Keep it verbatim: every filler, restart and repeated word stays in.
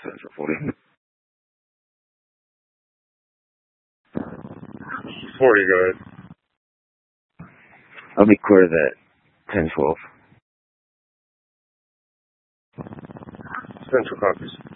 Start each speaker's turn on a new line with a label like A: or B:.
A: Central forty.
B: forty, go ahead.
A: I'll be Corvette. ten twelve.
B: Central copies.